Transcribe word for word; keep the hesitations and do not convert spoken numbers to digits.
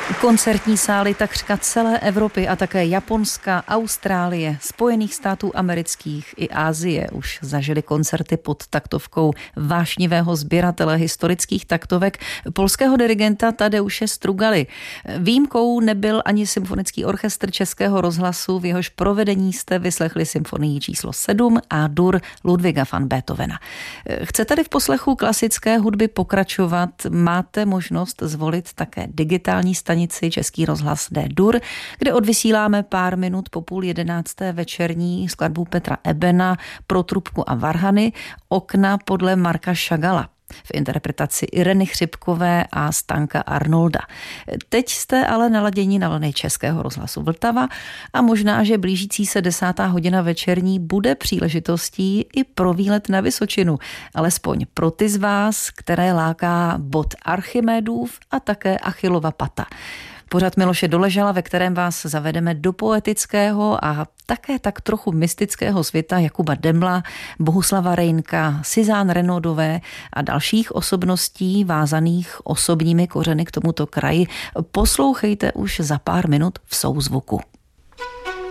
Koncertní sály takřka celé Evropy a také Japonska, Austrálie, Spojených států amerických i Asie už zažili koncerty pod taktovkou vášnivého sběratele historických taktovek polského dirigenta Tadeusze Strugaly. Výjimkou nebyl ani symfonický orchestr Českého rozhlasu, v jehož provedení jste vyslechli symfonii číslo sedm a dur Ludwiga van Beethovena. Chce tady v poslechu klasické hudby pokračovat, máte možnost zvolit také digitální stanici Český rozhlas D-dur, kde odvysíláme pár minut po půl jedenácté večerní skladbu Petra Ebena Pro trubku a varhany Okna podle Marka Šagala v interpretaci Ireny Chřipkové a Stanka Arnolda. Teď jste ale naladěni na vlny Českého rozhlasu Vltava a možná, že blížící se desátá hodina večerní bude příležitostí i pro výlet na Vysočinu. Alespoň pro ty z vás, které láká bod Archimédův a také Achillova pata. Pořad Miloše Doležala, ve kterém vás zavedeme do poetického a také tak trochu mystického světa Jakuba Demla, Bohuslava Reynka, Suzanne Renaudové a dalších osobností vázaných osobními kořeny k tomuto kraji. Poslouchejte už za pár minut v Souzvuku.